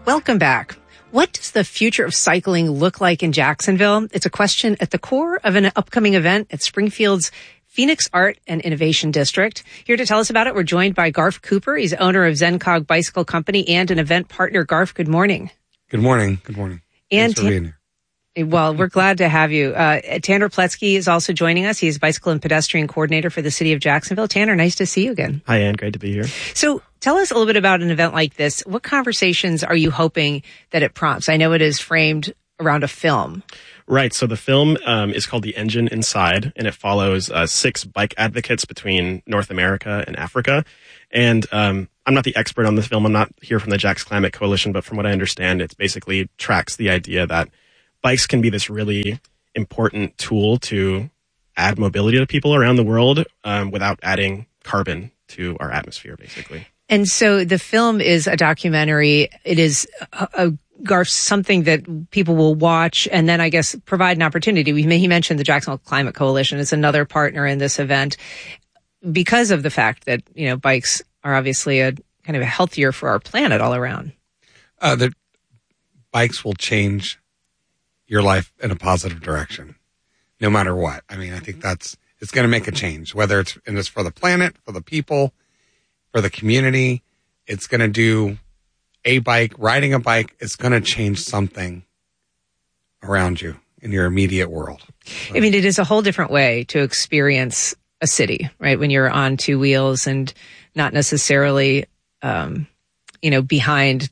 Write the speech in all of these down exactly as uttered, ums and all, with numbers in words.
Welcome back. What does the future of cycling look like in Jacksonville? It's a question at the core of an upcoming event at Springfield's Phoenix Art and Innovation District. Here to tell us about it, we're joined by Garth Cooper. He's owner of ZenCog Bicycle Company and an event partner. Garth, good morning. Good morning. Good morning. And Thanks for being here. Well, we're glad to have you. Uh, Tanner Pletzky is also joining us. He's bicycle and pedestrian coordinator for the city of Jacksonville. Tanner, nice to see you again. Hi, Ann. Great to be here. So tell us a little bit about an event like this. What conversations are you hoping that it prompts? I know it is framed around a film. Right. So the film um, is called The Engine Inside, and it follows uh, six bike advocates between North America and Africa. And um, I'm not the expert on this film. I'm not here from the Jax Climate Coalition, but from what I understand, it basically tracks the idea that bikes can be this really important tool to add mobility to people around the world um, without adding carbon to our atmosphere, basically. And so the film is a documentary. It is a, a Garth, something that people will watch and then I guess provide an opportunity. We, he mentioned the Jacksonville Climate Coalition is another partner in this event because of the fact that, you know, bikes are obviously a kind of a healthier for our planet all around. Uh, the bikes will change your life in a positive direction, no matter what. I mean, I think that's, it's going to make a change, whether it's, and it's for the planet, for the people, for the community. It's going to do a bike, riding a bike is going to change something around you in your immediate world. So. I mean, it is a whole different way to experience a city, right? When you're on two wheels and not necessarily, um, you know, behind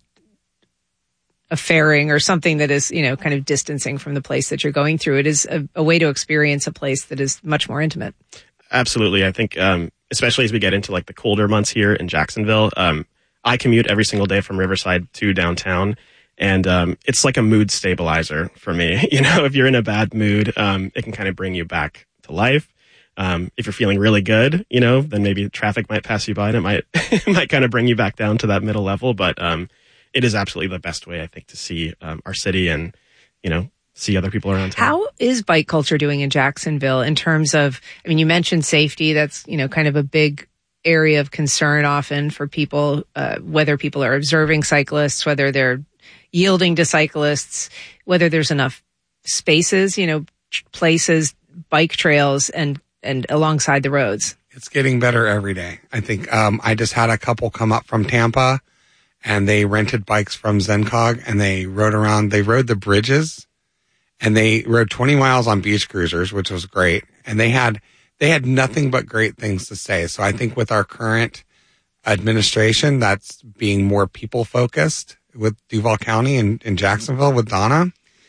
a fairing or something that is, you know, kind of distancing from the place that you're going through. It is a, a way to experience a place that is much more intimate. Absolutely. I think, um, especially as we get into like the colder months here in Jacksonville, um, I commute every single day from Riverside to downtown, and um, it's like a mood stabilizer for me. You know, if you're in a bad mood, um, it can kind of bring you back to life. Um, if you're feeling really good, you know, then maybe traffic might pass you by and it might, it might kind of bring you back down to that middle level. But um, it is absolutely the best way, I think, to see um, our city and, you know, see other people around town. How is bike culture doing in Jacksonville in terms of, I mean, you mentioned safety. That's, you know, kind of a big area of concern often for people, uh, whether people are observing cyclists, whether they're yielding to cyclists, whether there's enough spaces, you know, places, bike trails and, and alongside the roads. It's getting better every day. I think, um, I just had a couple come up from Tampa and they rented bikes from ZenCog and they rode around, they rode the bridges and they rode twenty miles on beach cruisers, which was great. And they had, They had nothing but great things to say. So I think with our current administration, that's being more people focused with Duval County and, and Jacksonville with Donna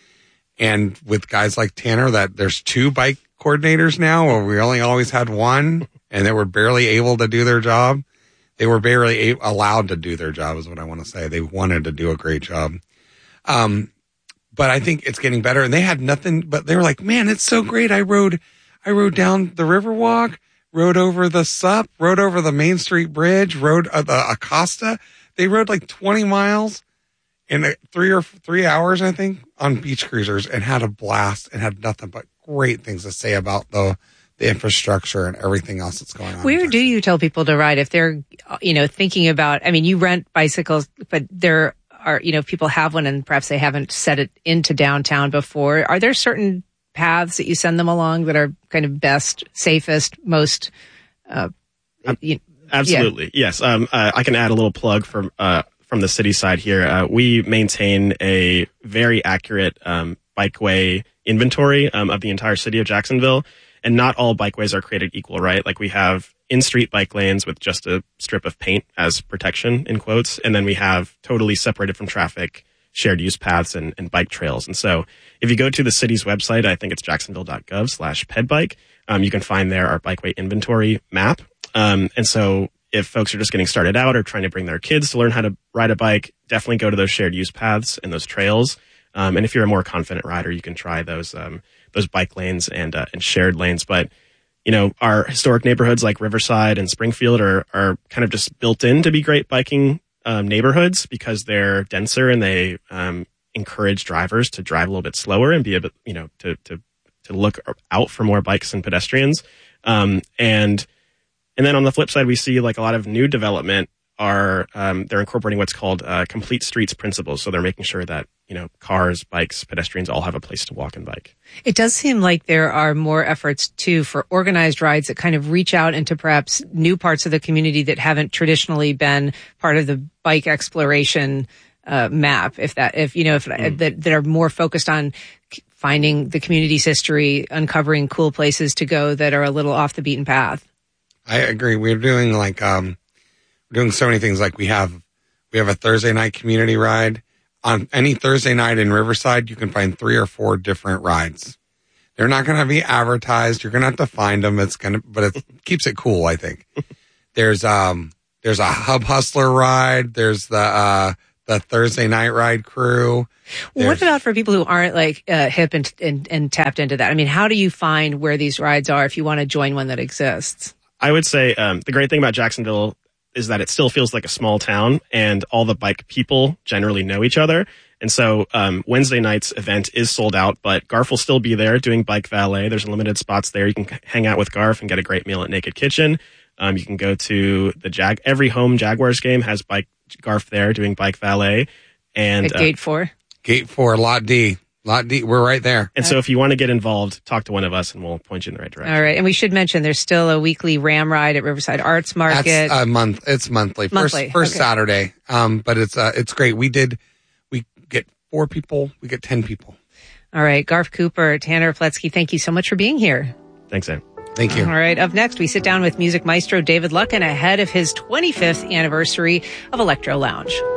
and with guys like Tanner, that there's two bike coordinators now where we only always had one and they were barely able to do their job. They were barely a- allowed to do their job is what I want to say. They wanted to do a great job. Um, but I think it's getting better and they had nothing, but they were like, man, it's so great. I rode I rode down the Riverwalk, rode over the S U P, rode over the Main Street Bridge, rode uh, the Acosta. They rode like twenty miles in a, three or three hours, I think, on beach cruisers and had a blast and had nothing but great things to say about the the infrastructure and everything else that's going on. Where do you tell people to ride if they're, you know, thinking about, I mean, you rent bicycles, but there are, you know, if people have one and perhaps they haven't set it into downtown before. Are there certain paths that you send them along that are kind of best, safest, most, uh, you, absolutely. Yeah. Yes. Um, uh, I can add a little plug from, uh, from the city side here. Uh, we maintain a very accurate, um, bikeway inventory, um, of the entire city of Jacksonville. And not all bikeways are created equal, right? Like we have in-street bike lanes with just a strip of paint as protection in quotes. And then we have totally separated from traffic shared use paths and, and bike trails. And so if you go to the city's website, I think it's jacksonville.gov slash pedbike, um, you can find there our bikeway inventory map. Um, and so if folks are just getting started out or trying to bring their kids to learn how to ride a bike, definitely go to those shared use paths and those trails. Um, and if you're a more confident rider, you can try those, um, those bike lanes and, uh, and shared lanes. But, you know, our historic neighborhoods like Riverside and Springfield are, are kind of just built in to be great biking Um, neighborhoods because they're denser and they um, encourage drivers to drive a little bit slower and be a bit, you know, to to to look out for more bikes and pedestrians. Um, and and then on the flip side, we see like a lot of new development are um, they're incorporating what's called uh, complete streets principles. So they're making sure that, you know, cars, bikes, pedestrians all have a place to walk and bike. It does seem like there are more efforts too for organized rides that kind of reach out into perhaps new parts of the community that haven't traditionally been part of the bike exploration uh, map. If that, if you know, if mm. that that are more focused on finding the community's history, uncovering cool places to go that are a little off the beaten path. I agree. We're doing like um, we're doing so many things. Like we have we have a Thursday night community ride. On any Thursday night in Riverside, you can find three or four different rides. They're not going to be advertised. You're going to have to find them. It's going to, but it keeps it cool, I think. There's um there's a Hub Hustler ride. There's the uh the Thursday night ride crew. There's, what about for people who aren't like uh, hip and, and and tapped into that? I mean, how do you find where these rides are if you want to join one that exists? I would say um, the great thing about Jacksonville is that it still feels like a small town, and all the bike people generally know each other. And so um, Wednesday night's event is sold out, but Garf will still be there doing bike valet. There's limited spots there. You can hang out with Garf and get a great meal at Naked Kitchen. Um, you can go to the Jag. Every home Jaguars game has bike Garf there doing bike valet. And at uh, Gate Four. Gate Four, Lot D. Lot D, we're right there. And so if you want to get involved, talk to one of us and we'll point you in the right direction. All right. And we should mention there's still a weekly Ram ride at Riverside Arts Market. That's a month. It's monthly. monthly. First, first okay. Saturday. Um, but it's, uh, it's great. We did, we get four people. We get ten people. All right. Garf Cooper, Tanner Pletzky, thank you so much for being here. Thanks, Ann. Thank you. All right. Up next, we sit down with music maestro David Lucken ahead of his twenty-fifth anniversary of Electro Lounge.